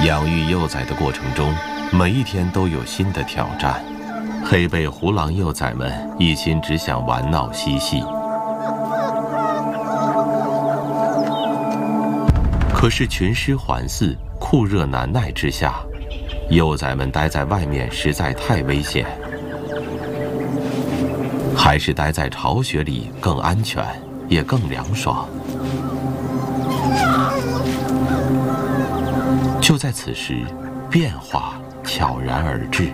养育幼崽的过程中，每一天都有新的挑战。黑背胡狼幼崽们一心只想玩闹嬉戏，可是群狮环伺，酷热难耐之下，幼崽们待在外面实在太危险，还是待在巢穴里更安全，也更凉爽。就在此时，变化悄然而至。